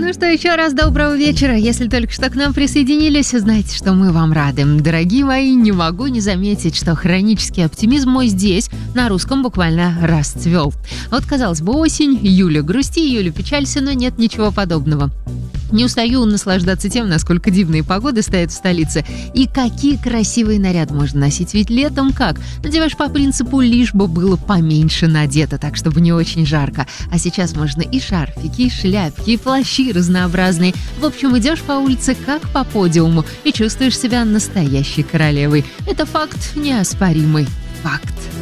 Ну что, еще раз доброго вечера. Если только что к нам присоединились, знаете, что мы вам рады. Дорогие мои, не могу не заметить, что хронический оптимизм мой здесь, на русском, буквально расцвел. Вот, казалось бы, осень, Юля грусти, Юля печалься, но нет ничего подобного. Не устаю наслаждаться тем, насколько дивные погоды стоят в столице. И какие красивые наряды можно носить. Ведь летом как? Надеваешь по принципу, лишь бы было поменьше надето, так чтобы не очень жарко. А сейчас можно и шарфики, и шляпки, и плащи разнообразные. В общем, идешь по улице как по подиуму и чувствуешь себя настоящей королевой. Это факт неоспоримый. Факт.